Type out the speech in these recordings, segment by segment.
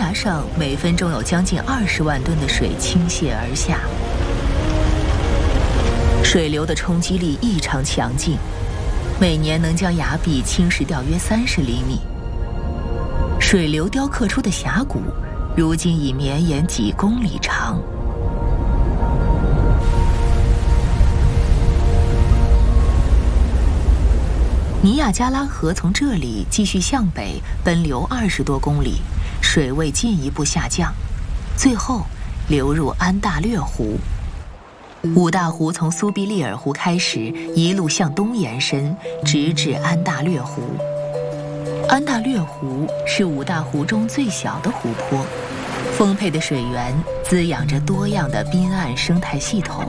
崖上每分钟有将近20万吨的水倾泻而下，水流的冲击力异常强劲，每年能将崖壁侵蚀掉约30厘米。水流雕刻出的峡谷，如今已绵延几公里长。尼亚加拉河从这里继续向北奔流20多公里，水位进一步下降，最后流入安大略湖。五大湖从苏必利尔湖开始，一路向东延伸，直至安大略湖。安大略湖是五大湖中最小的湖泊，丰沛的水源滋养着多样的滨岸生态系统。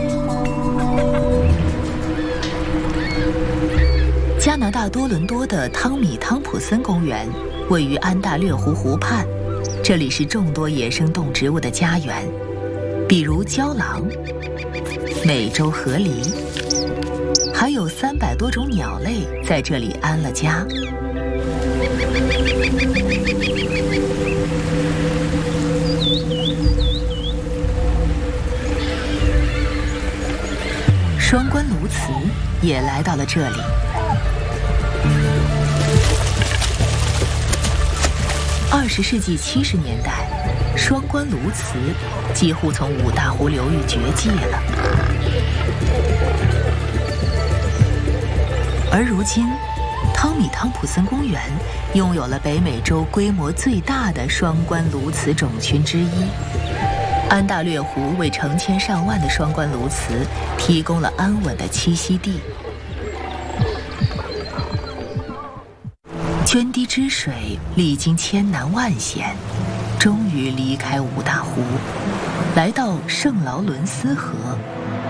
加拿大多伦多的汤米汤普森公园位于安大略湖湖畔，这里是众多野生动植物的家园，比如郊狼、美洲河狸，还有300多种鸟类在这里安了家。双关鸬鹚也来到了这里。20世纪70年代，双关鸬鹚几乎从五大湖流域绝迹了。而如今，汤米汤普森公园拥有了北美洲规模最大的双关鸬鹚种群之一。安大略湖为成千上万的双关鸬鹚提供了安稳的栖息地。涓滴之水历经千难万险，终于离开五大湖，来到圣劳伦斯河。